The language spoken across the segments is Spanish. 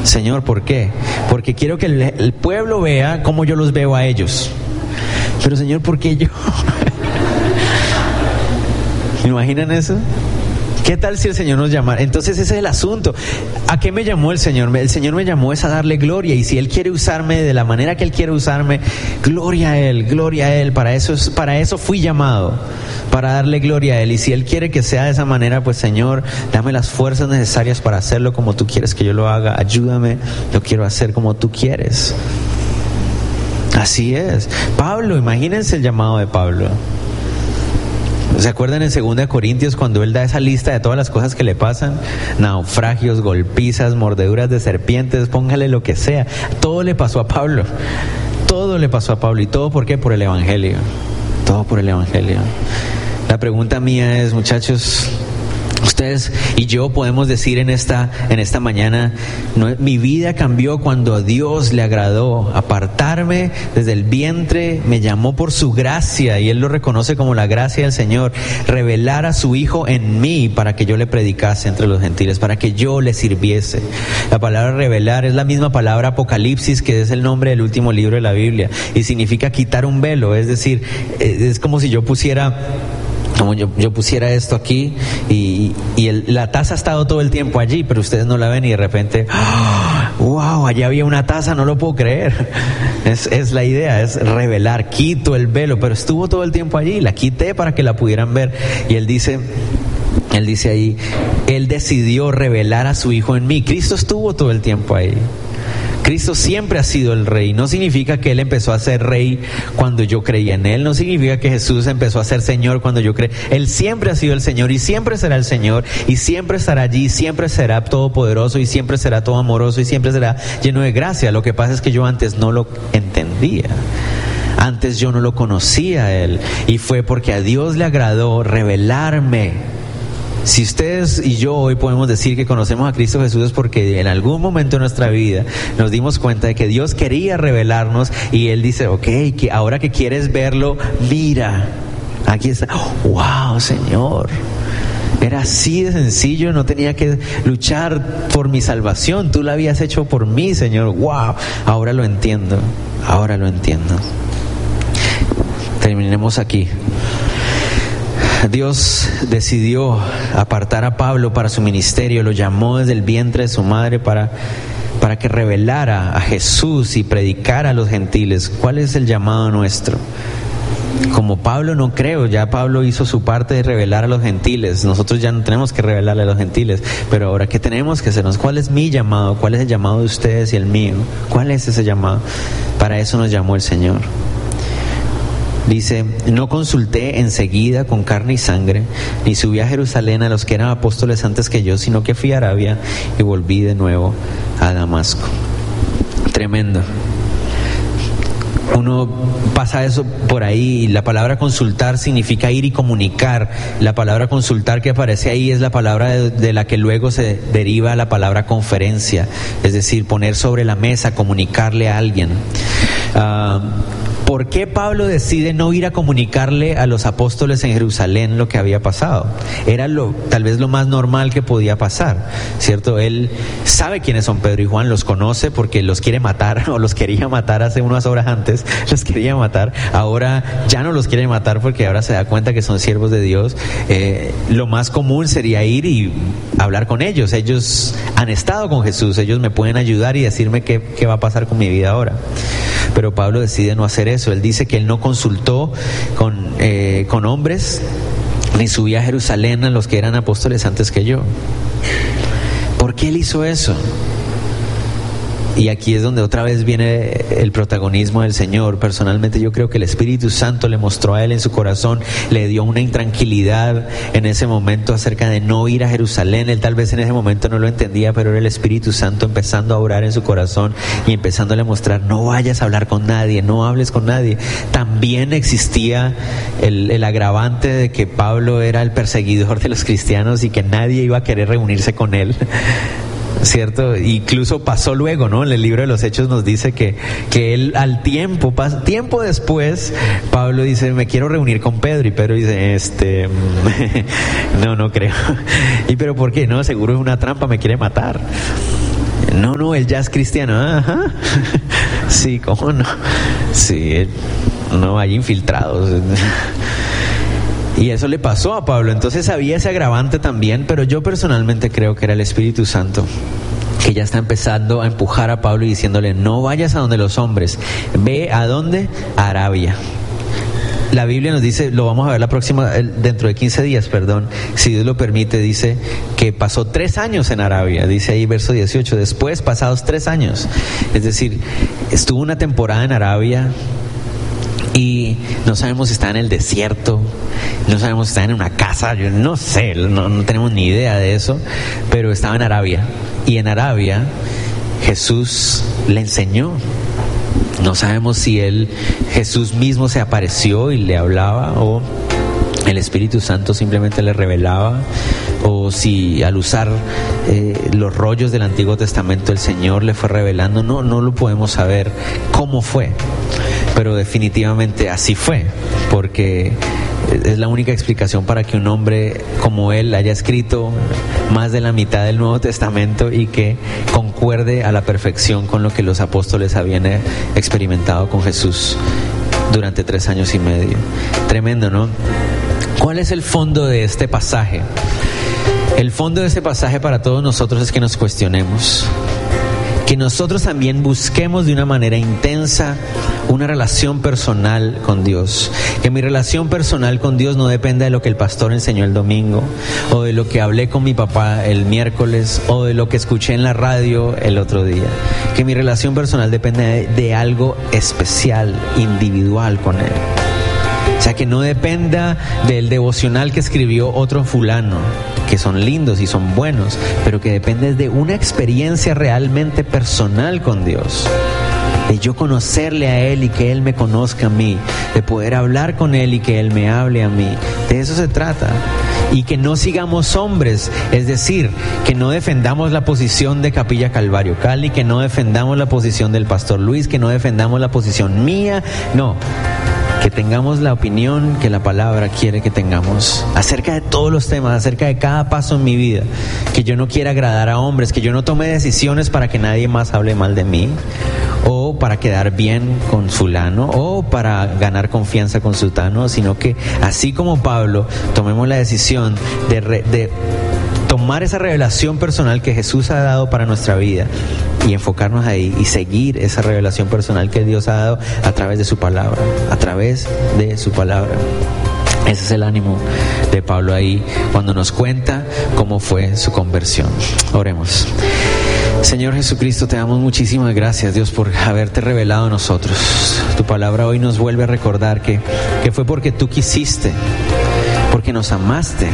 Señor, ¿por qué? Porque quiero que el pueblo vea cómo yo los veo a ellos. Pero Señor, ¿por qué yo? ¿Imaginan eso? ¿Qué tal si el Señor nos llamara? Entonces ese es el asunto. ¿A qué me llamó el Señor? El Señor me llamó es a darle gloria. Y si Él quiere usarme de la manera que Él quiere usarme, gloria a Él, gloria a Él. Para eso fui llamado, para darle gloria a Él. Y si Él quiere que sea de esa manera, pues Señor, dame las fuerzas necesarias para hacerlo como Tú quieres que yo lo haga. Ayúdame, lo quiero hacer como Tú quieres. Así es. Pablo, imagínense el llamado de Pablo. ¿Se acuerdan en 2 Corintios cuando él da esa lista de todas las cosas que le pasan? Naufragios, golpizas, mordeduras de serpientes, póngale lo que sea. Todo le pasó a Pablo. Todo le pasó a Pablo. ¿Y todo por qué? Por el Evangelio. Todo por el Evangelio. La pregunta mía es, muchachos, ustedes y yo podemos decir en esta mañana, mi vida cambió cuando a Dios le agradó apartarme desde el vientre, me llamó por su gracia, y Él lo reconoce como la gracia del Señor, revelar a su Hijo en mí para que yo le predicase entre los gentiles, para que yo le sirviese. La palabra revelar es la misma palabra Apocalipsis, que es el nombre del último libro de la Biblia, y significa quitar un velo, es decir, es como si yo pusiera esto aquí y la taza ha estado todo el tiempo allí, pero ustedes no la ven y de repente, wow, allá había una taza, no lo puedo creer. Es la idea, es revelar, quito el velo, pero estuvo todo el tiempo allí, la quité para que la pudieran ver. Y Él dice ahí, Él decidió revelar a su Hijo en mí. Cristo estuvo todo el tiempo ahí. Cristo siempre ha sido el Rey. No significa que Él empezó a ser Rey cuando yo creí en Él. No significa que Jesús empezó a ser Señor cuando yo creí. Él siempre ha sido el Señor y siempre será el Señor. Y siempre estará allí, siempre será todopoderoso y siempre será todo amoroso y siempre será lleno de gracia. Lo que pasa es que yo antes no lo entendía. Antes yo no lo conocía a Él. Y fue porque a Dios le agradó revelarme. Si ustedes y yo hoy podemos decir que conocemos a Cristo Jesús es porque en algún momento de nuestra vida nos dimos cuenta de que Dios quería revelarnos y Él dice, ok, que ahora que quieres verlo, mira, aquí está. Wow, Señor, era así de sencillo, no tenía que luchar por mi salvación, Tú la habías hecho por mí, Señor. Wow, ahora lo entiendo. Terminemos aquí. Dios decidió apartar a Pablo para su ministerio, lo llamó desde el vientre de su madre para que revelara a Jesús y predicara a los gentiles. ¿Cuál es el llamado nuestro? Como Pablo no creo, ya Pablo hizo su parte de revelar a los gentiles, nosotros ya no tenemos que revelarle a los gentiles, pero ahora ¿qué tenemos que hacernos? ¿Cuál es mi llamado? ¿Cuál es el llamado de ustedes y el mío? ¿Cuál es ese llamado? Para eso nos llamó el Señor. Dice, no consulté enseguida con carne y sangre, ni subí a Jerusalén a los que eran apóstoles antes que yo, sino que fui a Arabia y volví de nuevo a Damasco. Tremendo. Uno pasa eso por ahí, y la palabra consultar significa ir y comunicar. La palabra consultar que aparece ahí es la palabra de la que luego se deriva la palabra conferencia, es decir, poner sobre la mesa, comunicarle a alguien. ¿Por qué Pablo decide no ir a comunicarle a los apóstoles en Jerusalén lo que había pasado? Era tal vez lo más normal que podía pasar, ¿cierto? Él sabe quiénes son Pedro y Juan, los conoce porque los quiere matar, o los quería matar hace unas horas antes, los quería matar. Ahora ya no los quiere matar porque ahora se da cuenta que son siervos de Dios. Lo más común sería ir y hablar con ellos. Ellos han estado con Jesús, ellos me pueden ayudar y decirme qué va a pasar con mi vida ahora. Pero Pablo decide no hacer eso. Él dice que él no consultó con hombres, ni subía a Jerusalén a los que eran apóstoles antes que yo. ¿Por qué él hizo eso? Y aquí es donde otra vez viene el protagonismo del Señor. Personalmente yo creo que el Espíritu Santo le mostró a él en su corazón, le dio una intranquilidad en ese momento acerca de no ir a Jerusalén. Él tal vez en ese momento no lo entendía, pero era el Espíritu Santo empezando a orar en su corazón y empezándole a mostrar, no vayas a hablar con nadie, no hables con nadie. También existía el agravante de que Pablo era el perseguidor de los cristianos y que nadie iba a querer reunirse con él, ¿cierto? Incluso pasó luego, ¿no? En el libro de los Hechos nos dice que él al tiempo después, Pablo dice, me quiero reunir con Pedro, y Pedro dice, no creo. ¿Y pero por qué? No, seguro es una trampa, me quiere matar. No, él ya es cristiano. Ajá. Sí, ¿cómo no? Sí, no hay infiltrados. Y eso le pasó a Pablo. Entonces había ese agravante también, pero yo personalmente creo que era el Espíritu Santo que ya está empezando a empujar a Pablo y diciéndole: no vayas a donde los hombres, ve a dónde, a Arabia. La Biblia nos dice, lo vamos a ver dentro de 15 días, si Dios lo permite, dice que pasó 3 años en Arabia, dice ahí verso 18, después pasados 3 años, es decir, estuvo una temporada en Arabia y no sabemos si está en el desierto, no sabemos si está en una casa, yo no sé, no tenemos ni idea de eso, pero estaba en Arabia, y en Arabia Jesús le enseñó. No sabemos si Jesús mismo se apareció y le hablaba, o el Espíritu Santo simplemente le revelaba, o si al usar los rollos del Antiguo Testamento el Señor le fue revelando. No lo podemos saber cómo fue, pero definitivamente así fue, porque es la única explicación para que un hombre como él haya escrito más de la mitad del Nuevo Testamento y que concuerde a la perfección con lo que los apóstoles habían experimentado con Jesús durante 3 años y medio. Tremendo, ¿no? ¿Cuál es el fondo de este pasaje? El fondo de este pasaje para todos nosotros es que nos cuestionemos, que nosotros también busquemos de una manera intensa una relación personal con Dios, que mi relación personal con Dios no dependa de lo que el pastor enseñó el domingo, o de lo que hablé con mi papá el miércoles, o de lo que escuché en la radio el otro día, que mi relación personal dependa de algo especial, individual con Él. O sea, que no dependa del devocional que escribió otro fulano, que son lindos y son buenos, pero que depende de una experiencia realmente personal con Dios, de yo conocerle a Él y que Él me conozca a mí, de poder hablar con Él y que Él me hable a mí. De eso se trata. Y que no sigamos hombres, es decir, que no defendamos la posición de Capilla Calvario Cali, que no defendamos la posición del pastor Luis, que no defendamos la posición mía, no. Que tengamos la opinión que la palabra quiere que tengamos acerca de todos los temas, acerca de cada paso en mi vida. Que yo no quiera agradar a hombres, que yo no tome decisiones para que nadie más hable mal de mí, o para quedar bien con fulano, o para ganar confianza con sutano, sino que así como Pablo, tomemos la decisión de tomar esa revelación personal que Jesús ha dado para nuestra vida y enfocarnos ahí y seguir esa revelación personal que Dios ha dado a través de su palabra, a través de su palabra. Ese es el ánimo de Pablo ahí cuando nos cuenta cómo fue su conversión. Oremos. Señor Jesucristo, te damos muchísimas gracias, Dios, por haberte revelado a nosotros. Tu palabra hoy nos vuelve a recordar que fue porque tú quisiste, porque nos amaste.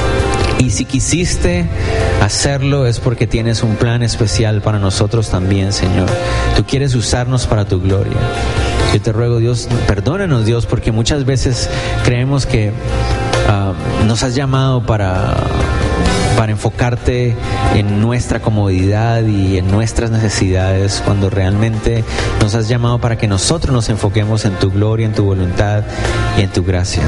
Y si quisiste hacerlo es porque tienes un plan especial para nosotros también, Señor. Tú quieres usarnos para tu gloria. Yo te ruego, Dios, perdónanos, Dios, porque muchas veces creemos que nos has llamado para enfocarte en nuestra comodidad y en nuestras necesidades, cuando realmente nos has llamado para que nosotros nos enfoquemos en tu gloria, en tu voluntad y en tu gracia.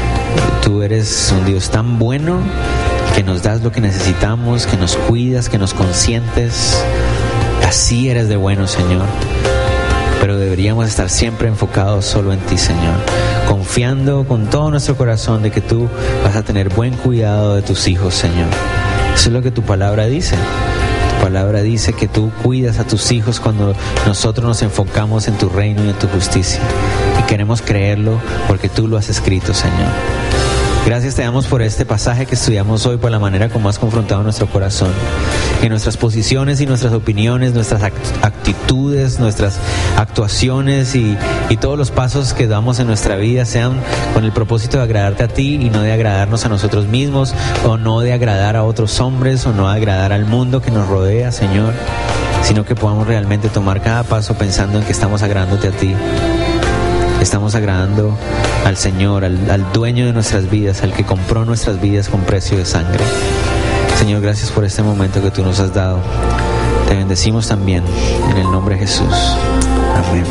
Tú eres un Dios tan bueno, que nos das lo que necesitamos, que nos cuidas, que nos consientes. Así eres de bueno, Señor. Pero deberíamos estar siempre enfocados solo en ti, Señor, confiando con todo nuestro corazón de que tú vas a tener buen cuidado de tus hijos, Señor. Eso es lo que tu palabra dice. Tu palabra dice que tú cuidas a tus hijos cuando nosotros nos enfocamos en tu reino y en tu justicia. Y queremos creerlo porque tú lo has escrito, Señor. Gracias te damos por este pasaje que estudiamos hoy, por la manera como has confrontado nuestro corazón, que nuestras posiciones y nuestras opiniones, nuestras actitudes, nuestras actuaciones y todos los pasos que damos en nuestra vida sean con el propósito de agradarte a ti y no de agradarnos a nosotros mismos, o no de agradar a otros hombres, o no de agradar al mundo que nos rodea, Señor, sino que podamos realmente tomar cada paso pensando en que estamos agradándote a ti. Estamos agradando al Señor, al dueño de nuestras vidas, al que compró nuestras vidas con precio de sangre. Señor, gracias por este momento que tú nos has dado. Te bendecimos también en el nombre de Jesús. Amén.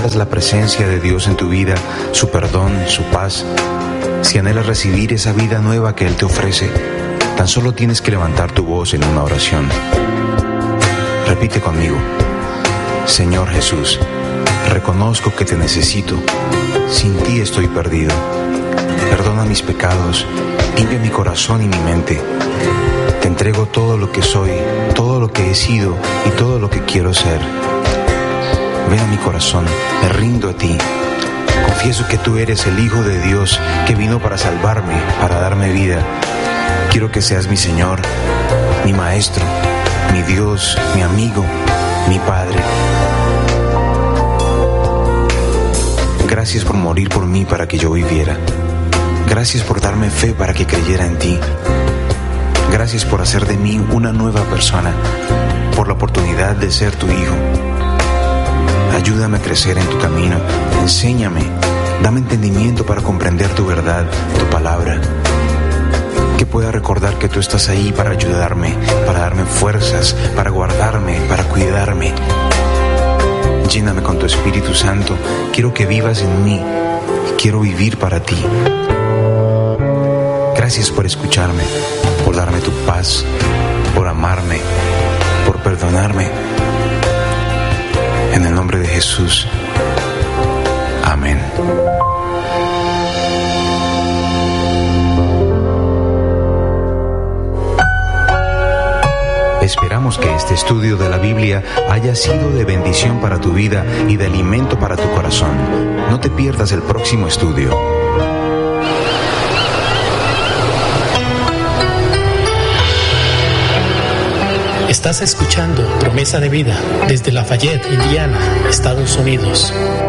necesitas la presencia de Dios en tu vida, su perdón, su paz, si anhelas recibir esa vida nueva que Él te ofrece, tan solo tienes que levantar tu voz en una oración. Repite conmigo: Señor Jesús, reconozco que te necesito. Sin ti estoy perdido. Perdona mis pecados, limpia mi corazón y mi mente. Te entrego todo lo que soy, todo lo que he sido y todo lo que quiero ser. Ven a mi corazón, me rindo a ti. Confieso que tú eres el Hijo de Dios que vino para salvarme, para darme vida. Quiero que seas mi Señor, mi Maestro, mi Dios, mi amigo, mi Padre. Gracias por morir por mí para que yo viviera. Gracias por darme fe para que creyera en ti. Gracias por hacer de mí una nueva persona, por la oportunidad de ser tu hijo. Ayúdame a crecer en tu camino, enséñame, dame entendimiento para comprender tu verdad, tu palabra. Que pueda recordar que tú estás ahí para ayudarme, para darme fuerzas, para guardarme, para cuidarme. Lléname con tu Espíritu Santo, quiero que vivas en mí, quiero vivir para ti. Gracias por escucharme, por darme tu paz, por amarme, por perdonarme. En el nombre de Jesús. Amén. Esperamos que este estudio de la Biblia haya sido de bendición para tu vida y de alimento para tu corazón. No te pierdas el próximo estudio. Estás escuchando Promesa de Vida desde Lafayette, Indiana, Estados Unidos.